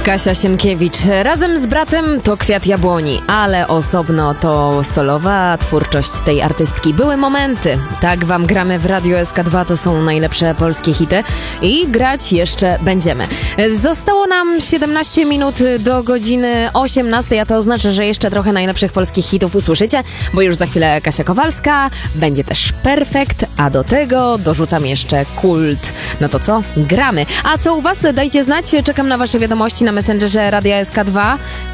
Kasia Sienkiewicz. Razem z bratem to Kwiat Jabłoni, ale osobno to solowa twórczość tej artystki. Były momenty. Tak wam gramy w Radio SK2, to są najlepsze polskie hity i grać jeszcze będziemy. Zostało nam 17 minut do godziny 18, a to oznacza, że jeszcze trochę najlepszych polskich hitów usłyszycie, bo już za chwilę Kasia Kowalska, będzie też Perfekt, a do tego dorzucam jeszcze Kult. No to co? Gramy. A co u was? Dajcie znać, czekam na wasze wiadomości na Messengerze Radia SK2